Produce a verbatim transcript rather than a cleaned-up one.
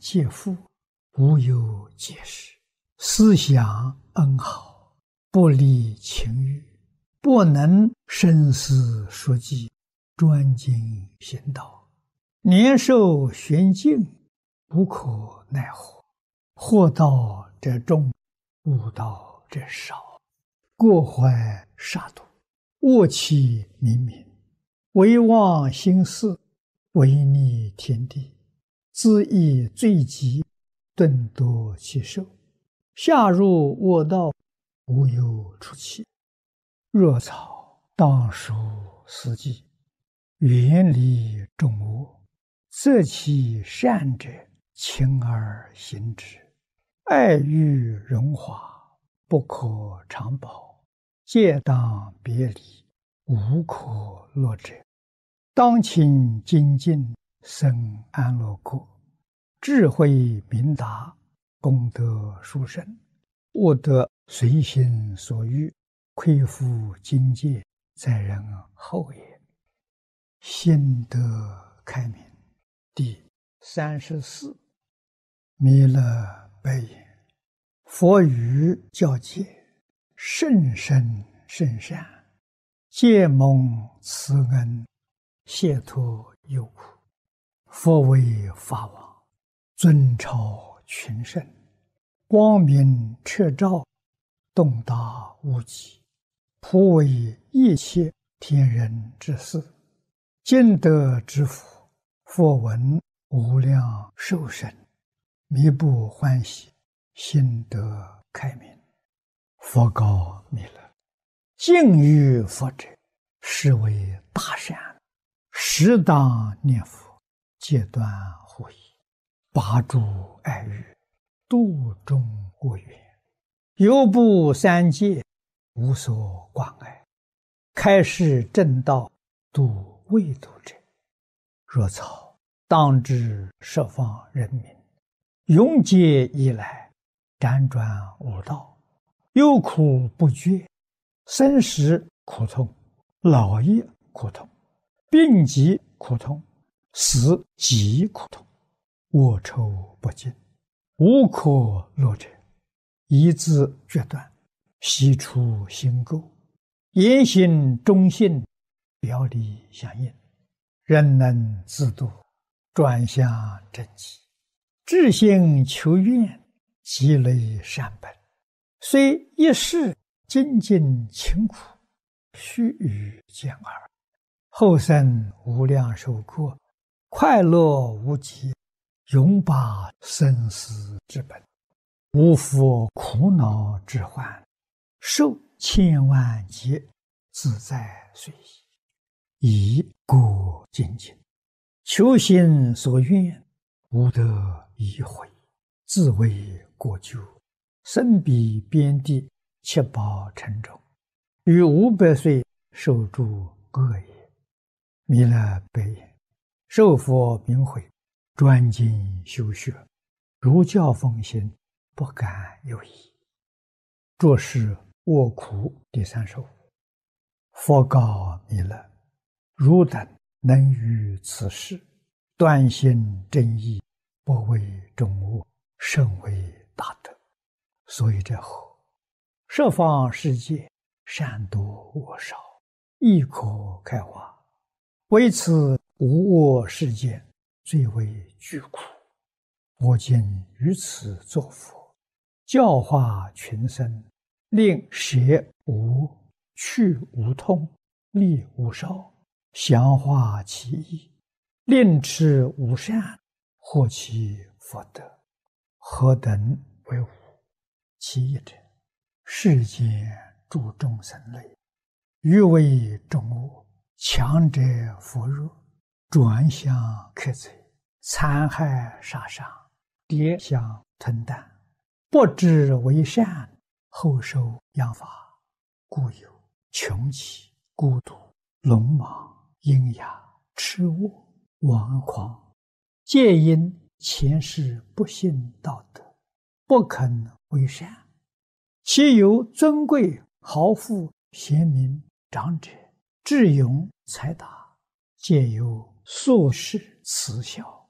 皆富，无有解释。思想恩好，不离情欲，不能深思熟记，专精行道。年寿玄境，无可奈何。惑道者众，悟道者少。过怀杀戮，恶气冥冥，唯忘心事，违逆天地，恣意罪极，顿夺其寿。下入恶道，无有出期。若草当属死地，远离众恶，择其善者，勤而行之。爱欲荣华，不可长保，戒当别离，无可乐者。当勤精进，生安乐国。智慧明达，功德殊胜。悟得随心所欲，亏负境界，在人后也。心得开明。第三十四。弥勒白言：佛语教诫，甚深甚善，皆蒙慈恩，解脱忧苦。佛为法王，尊超群圣，光明彻照，洞达无极，普为一切天人之事。今得之福，佛闻无量寿生，弥不欢喜，心得开明。佛告弥勒：敬于佛者，是为大善，适当念佛，戒断护疑，拔诸爱欲，度众恶缘，犹不三界，无所关爱，开示正道，度未度者。若草当知十方人民，永劫以来，辗转无道，忧苦不绝，生死苦痛，老业苦痛，病疾苦痛，死极苦痛，恶臭不尽，无可乐者。一字决断，悉出心垢，言行忠信，表里相应，人能自度，转向正极，至心求愿，积累善本，虽一世精进勤苦，须臾见耳，后生无量寿过，快乐无极，永拔生死之本，无复苦恼之患，受千万劫，自在随意，以故精进，求心所愿，无得已悔，自为过咎，身比边地，七宝沉重，于五百岁受诸恶也。弥勒白言：受佛明慧，专精修学，如教奉行，不敢有疑。作是卧苦第三十五。佛告弥勒：汝等能于此事，断心正义，不为众恶，甚为大德。所以者何？十方世界，善多恶少，亦可开化。为此无恶世界，最为巨苦。我今于此作佛，教化群生，令舍无、去无痛，利无少，详化其意，令持无善，获其福德。何等为无？其一者，世间诸众生类，欲为众恶，强者扶弱，转向克贼，残害杀伤，跌相吞啖，不知为善，后受殃罚，故有穷奇、孤独、鲁莽、阴哑、痴恶、顽狂，皆因前世不信道德，不肯为善。其有尊贵、豪富、贤明、长者，智勇、才达，皆有素世慈孝，